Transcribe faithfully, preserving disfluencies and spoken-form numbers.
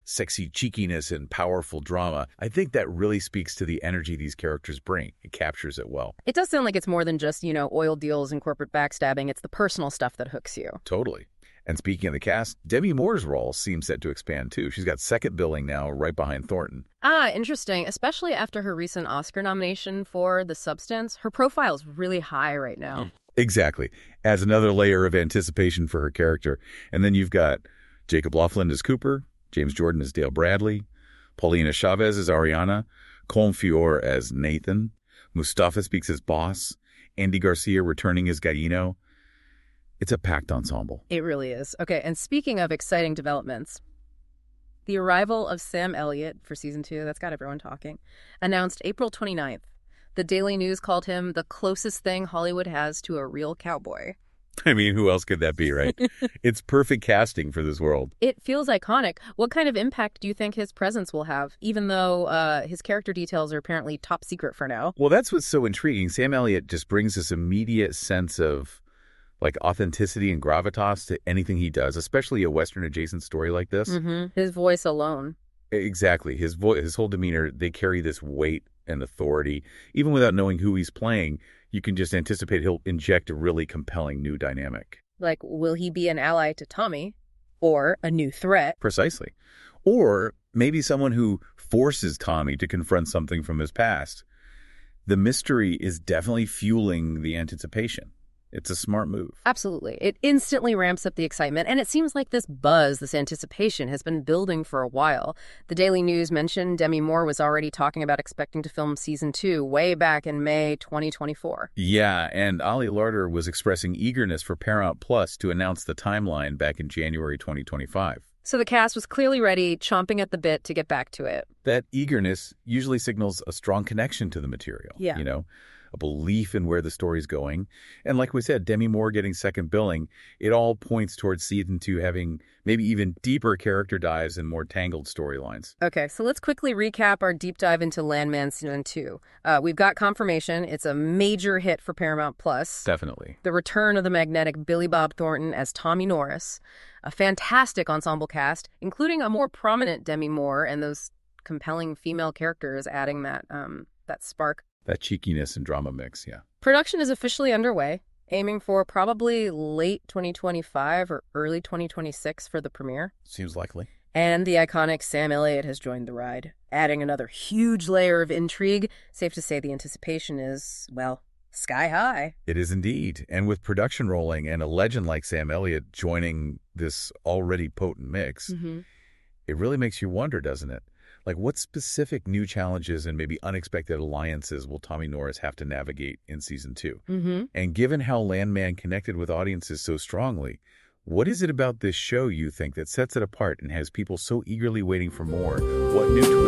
sexy cheekiness and powerful drama. I think that really speaks to the energy these characters bring. It captures it well. It does sound like it's more than just, you know, oil deals and corporate backstabbing. It's the personal stuff that hooks you. Totally. And speaking of the cast, Demi Moore's role seems set to expand, too. She's got second billing now, right behind Thornton. Ah, interesting. Especially after her recent Oscar nomination for The Substance. Her profile's really high right now. Exactly. Adds another layer of anticipation for her character. And then you've got Jacob Lofland as Cooper, James Jordan as Dale Bradley, Paulina Chavez as Ariana, Colm Feore as Nathan, Mustafa speaks as Boss, Andy Garcia returning as Gallino. It's a packed ensemble. It really is. Okay, and speaking of exciting developments, the arrival of Sam Elliott for season two, that's got everyone talking, announced April twenty-ninth. The Daily News called him the closest thing Hollywood has to a real cowboy. I mean, who else could that be, right? It's perfect casting for this world. It feels iconic. What kind of impact do you think his presence will have, even though uh, his character details are apparently top secret for now? Well, that's what's so intriguing. Sam Elliott just brings this immediate sense of like authenticity and gravitas to anything he does, especially a Western-adjacent story like this. Mm-hmm. His voice alone. Exactly. His voice, his whole demeanor, they carry this weight and authority. Even without knowing who he's playing, you can just anticipate he'll inject a really compelling new dynamic. Like, will he be an ally to Tommy or a new threat? Precisely. Or maybe someone who forces Tommy to confront something from his past. The mystery is definitely fueling the anticipation. It's a smart move. Absolutely. It instantly ramps up the excitement, and it seems like this buzz, this anticipation, has been building for a while. The Daily News mentioned Demi Moore was already talking about expecting to film season two way back in May twenty twenty-four. Yeah, and Ali Larter was expressing eagerness for Paramount Plus to announce the timeline back in January twenty twenty-five. So the cast was clearly ready, chomping at the bit to get back to it. That eagerness usually signals a strong connection to the material. Yeah. You know? A belief in where the story's going. And like we said, Demi Moore getting second billing, it all points towards season two having maybe even deeper character dives and more tangled storylines. Okay, so let's quickly recap our deep dive into Landman season two. Uh, we've got confirmation. It's a major hit for Paramount Plus. Definitely. The return of the magnetic Billy Bob Thornton as Tommy Norris. A fantastic ensemble cast, including a more prominent Demi Moore and those compelling female characters adding that um, that spark. That cheekiness and drama mix, yeah. Production is officially underway, aiming for probably late twenty twenty-five or early twenty twenty-six for the premiere. Seems likely. And the iconic Sam Elliott has joined the ride, adding another huge layer of intrigue. Safe to say the anticipation is, well, sky high. It is indeed. And with production rolling and a legend like Sam Elliott joining this already potent mix, mm-hmm. it really makes you wonder, doesn't it? Like, what specific new challenges and maybe unexpected alliances will Tommy Norris have to navigate in season two? Mm-hmm. And given how Landman connected with audiences so strongly, what is it about this show, you think, that sets it apart and has people so eagerly waiting for more? What new twists